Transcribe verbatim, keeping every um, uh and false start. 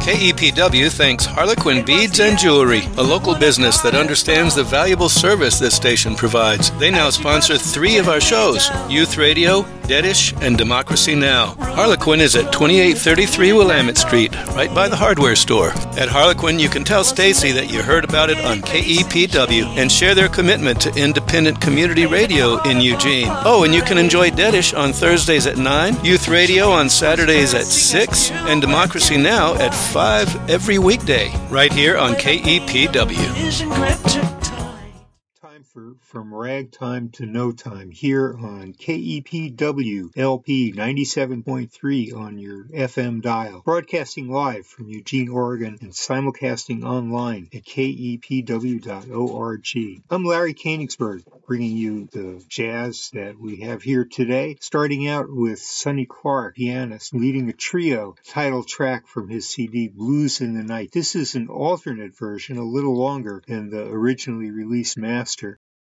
K E P W thanks Harlequin Beads and Jewelry, a local business that understands the valuable service this station provides. They now sponsor three of our shows, Youth Radio, Deadish, and Democracy Now! Harlequin is at twenty-eight thirty-three Willamette Street, right by the hardware store. At Harlequin, you can tell Stacy that you heard about it on K E P W and share their commitment to independent community radio in Eugene. Oh, and you can enjoy Deadish on Thursdays at nine, Youth Radio on Saturdays at six, and Democracy Now! At five every weekday, right here on K E P W. Time for From Ragtime to No Time here on K E P W L P ninety-seven point three on your F M dial. Broadcasting live from Eugene, Oregon and simulcasting online at K E P W dot org. I'm Larry Koenigsberg, bringing you the jazz that we have here today, starting out with Sonny Clark, pianist, leading a trio, title track from his C D Blues in the Night. This is an alternate version, a little longer than the originally released master.